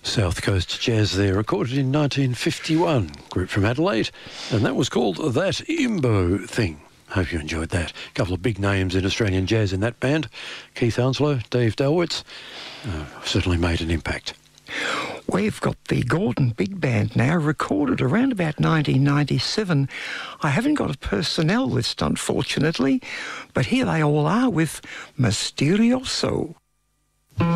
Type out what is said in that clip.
South Coast Jazz there, recorded in 1951, group from Adelaide, and that was called That Imbo Thing. Hope you enjoyed that. A couple of big names in Australian jazz in that band. Keith Hounslow, Dave Dalwitz, certainly made an impact. We've got the Gordon Big Band now, recorded around about 1997. I haven't got a personnel list, unfortunately, but here they all are with Mysterioso.